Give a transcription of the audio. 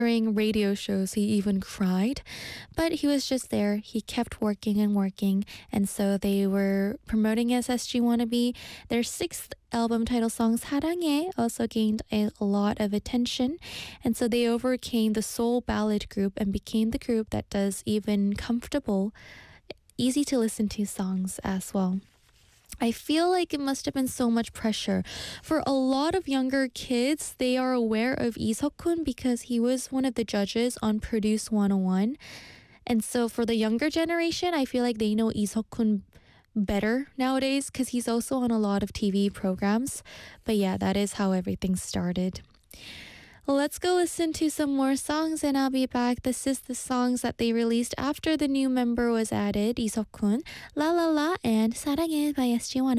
During radio shows, he even cried, but he was just there. He kept working and working, and so they were promoting as SG Wannabe. Their sixth album title song, 사랑해, also gained a lot of attention, and so they overcame the soul ballad group and became the group that does even comfortable, easy to listen to songs as well. I feel like it must have been so much pressure. For a lot of younger kids, they are aware of Lee Seok-hun because he was one of the judges on Produce 101. And so for the younger generation, I feel like they know Lee Seok-hun better nowadays because he's also on a lot of TV programs. But yeah, that is how everything started. Let's go listen to some more songs and I'll be back. This is the songs that they released after the new member was added, Lee Seok-hun, La La La and 사랑해 by SG1.